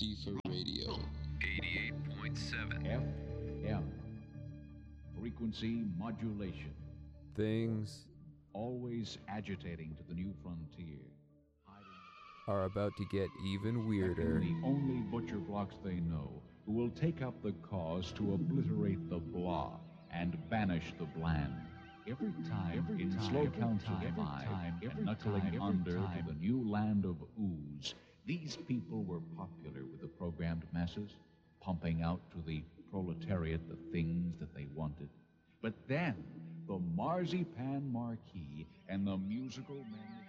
FIFA Radio. 88.7 FM. Frequency modulation. Things Always agitating to the new frontier. are about to get even weirder. The only butcher blocks they know, who will take up the cause to obliterate the blah and banish the bland. Every time, in slow counts of five, and knuckling under to the new land of ooze, these people were popular with the programmed masses, pumping out to the proletariat the things that they wanted. But then, the Marzipan Marquis and the musical men...